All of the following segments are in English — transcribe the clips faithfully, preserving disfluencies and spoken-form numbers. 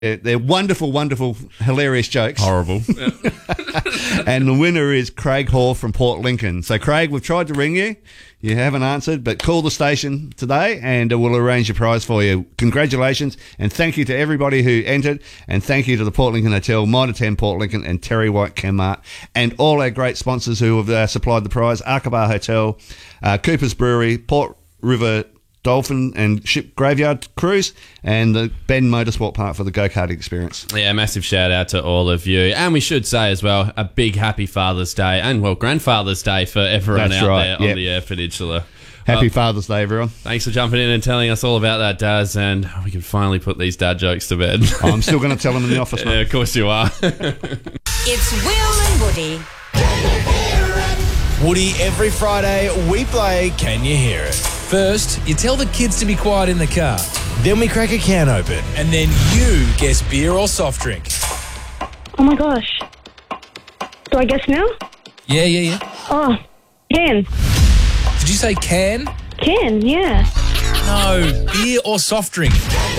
They're, they're wonderful, wonderful, hilarious jokes. Horrible. And the winner is Craig Hall from Port Lincoln. So, Craig, we've tried to ring you. You haven't answered, but call the station today and we'll arrange a prize for you. Congratulations, and thank you to everybody who entered, and thank you to the Port Lincoln Hotel, Mitre ten Port Lincoln, and Terry White Kmart, and all our great sponsors who have uh, supplied the prize: Aqaba Hotel, uh, Cooper's Brewery, Port River Dolphin and Ship Graveyard Cruise, and the Ben Motorsport Park for the go-karting experience. Yeah, massive shout out to all of you. And we should say as well, a big happy Father's Day and, well, Grandfather's Day for everyone That's out right, there yep. on the Eyre Peninsula. Happy uh, Father's Day, everyone. Thanks for jumping in and telling us all about that, Daz, and we can finally put these dad jokes to bed. Oh, I'm still going to tell them in the office, mate. Yeah, of course you are. It's Will and Woody. Woody, every Friday we play Can You Hear It? First, you tell the kids to be quiet in the car. Then we crack a can open. And then you guess beer or soft drink. Oh my gosh. Do I guess now? Yeah, yeah, yeah. Oh, can. Did you say can? Can, yeah. No, beer or soft drink.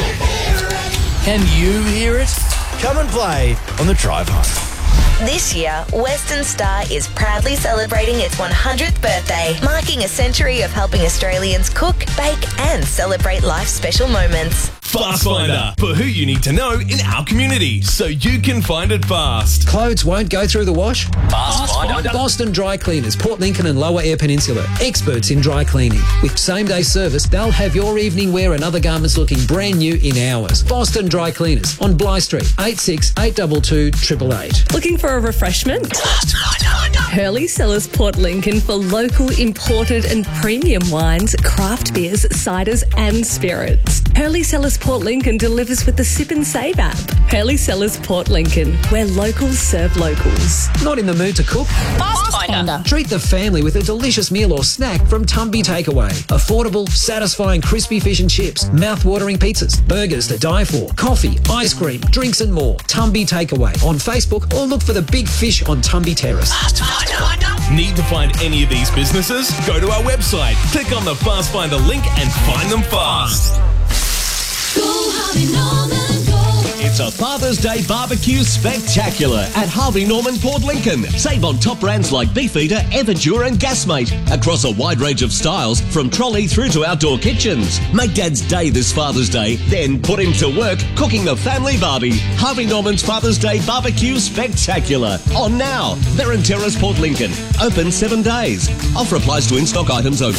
Can you hear it? Come and play on the drive home. This year, Western Star is proudly celebrating its one hundredth birthday, marking a century of helping Australians cook, bake and celebrate life's special moments. Fast Finder, for who you need to know in our community, so you can find it fast. Clothes won't go through the wash? Fast Finder. Boston Dry Cleaners, Port Lincoln and Lower Eyre Peninsula. Experts in dry cleaning. With same-day service, they'll have your evening wear and other garments looking brand new in hours. Boston Dry Cleaners on Bly Street, eight six eight two two, eight eight eight. Looking for a refreshment? Hurley Cellars Port Lincoln for local, imported and premium wines, craft beers, ciders and spirits. Hurley Cellars Port Lincoln delivers with the Sip and Save app. Hurley Cellars Port Lincoln, where locals serve locals. Not in the mood to cook? Fast Finder. Treat the family with a delicious meal or snack from Tumby Takeaway. Affordable, satisfying crispy fish and chips, mouth-watering pizzas, burgers to die for, coffee, ice cream, drinks and more. Tumby Takeaway on Facebook or look for the big fish on Tumby Terrace. Fast Finder. Need to find any of these businesses? Go to our website, click on the Fast Finder link and find them fast. Go Harvey Norman, go. It's a Father's Day barbecue spectacular at Harvey Norman Port Lincoln. Save on top brands like Beefeater, Everdure and Gasmate across a wide range of styles from trolley through to outdoor kitchens. Make Dad's day this Father's Day, then put him to work cooking the family barbie. Harvey Norman's Father's Day barbecue spectacular. On now. They're in Terrace, Port Lincoln. Open seven days. Offer applies to in-stock items only.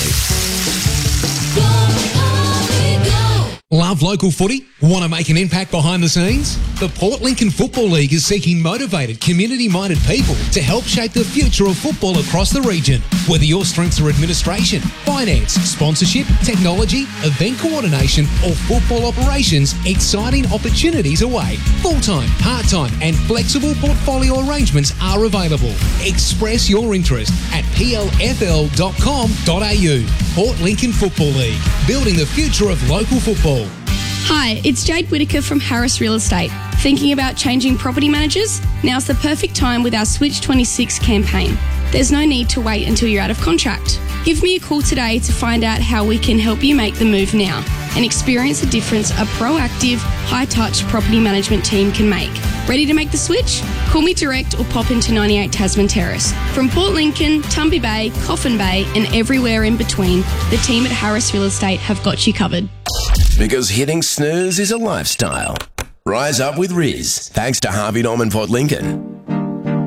Love local footy? Want to make an impact behind the scenes? The Port Lincoln Football League is seeking motivated, community-minded people to help shape the future of football across the region. Whether your strengths are administration, finance, sponsorship, technology, event coordination or football operations, exciting opportunities await. Full-time, part-time and flexible portfolio arrangements are available. Express your interest at p l f l dot com dot a u. Port Lincoln Football League, building the future of local football. Hi, it's Jade Whitaker from Harris Real Estate. Thinking about changing property managers? Now's the perfect time with our Switch twenty-six campaign. There's no need to wait until you're out of contract. Give me a call today to find out how we can help you make the move now and experience the difference a proactive, high-touch property management team can make. Ready to make the switch? Call me direct or pop into ninety-eight Tasman Terrace. From Port Lincoln, Tumby Bay, Coffin Bay and everywhere in between, the team at Harris Real Estate have got you covered. Because hitting snooze is a lifestyle. Rise up with Riz, thanks to Harvey Norman Port Lincoln.